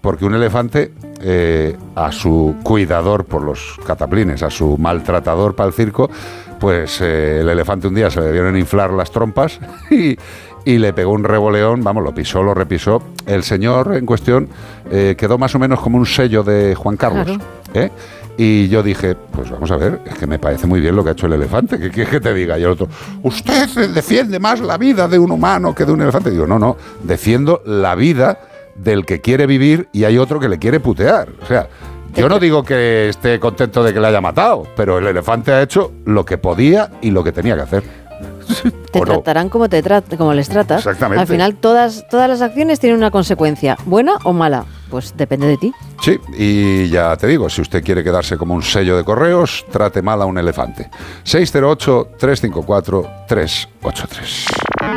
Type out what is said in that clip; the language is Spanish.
porque un elefante a su cuidador por los cataplines, a su maltratador para el circo, pues el elefante un día se le debieron inflar las trompas y le pegó un revoleón, vamos, lo pisó, lo repisó. El señor en cuestión quedó más o menos como un sello de Juan Carlos. Claro. Y yo dije, pues vamos a ver, es que me parece muy bien lo que ha hecho el elefante. ¿Qué quieres que te diga? Y el otro, usted defiende más la vida de un humano que de un elefante. Digo, no, defiendo la vida del que quiere vivir y hay otro que le quiere putear. O sea, yo no digo que esté contento de que le haya matado, pero el elefante ha hecho lo que podía y lo que tenía que hacer. Te tratarán como les tratas. Exactamente. Al final todas las acciones tienen una consecuencia, buena o mala. Pues depende de ti. Sí, y ya te digo, si usted quiere quedarse como un sello de correos, trate mal a un elefante. 608-354-383.